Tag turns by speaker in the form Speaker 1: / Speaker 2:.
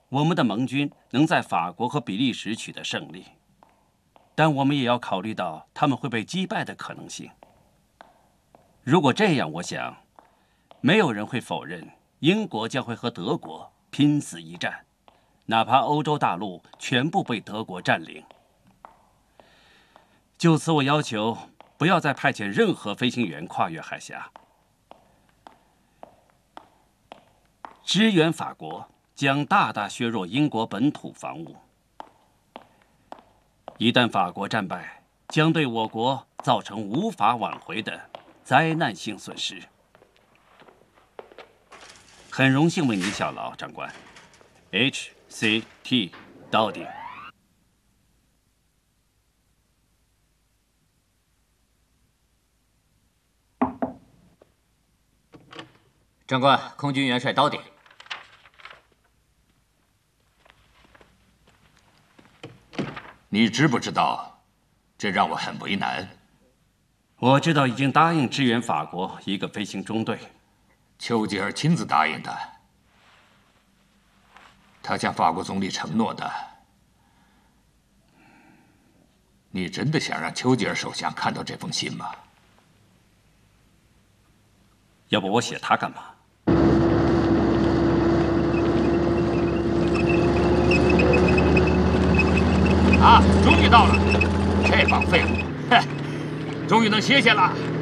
Speaker 1: 我们的盟军能在法国和比利时取得胜利，但我们也要考虑到他们会被击败的可能性。如果这样，我想，没有人会否认英国将会和德国拼死一战，哪怕欧洲大陆全部被德国占领。就此，我要求不要再派遣任何飞行员跨越海峡。支援法国将大大削弱英国本土防务。一旦法国战败，将对我国造成无法挽回的灾难性损失。很荣幸为您效劳，长官。HCT 到顶。
Speaker 2: 长官，空军元帅到顶。
Speaker 3: 你知不知道，这让我很为难。
Speaker 1: 我知道已经答应支援法国一个飞行中队，
Speaker 3: 丘吉尔亲自答应的。他向法国总理承诺的。你真的想让丘吉尔首相看到这封信吗？
Speaker 1: 要不我写他干嘛？
Speaker 3: 啊，终于到了！这帮废物，哼，终于能歇歇了。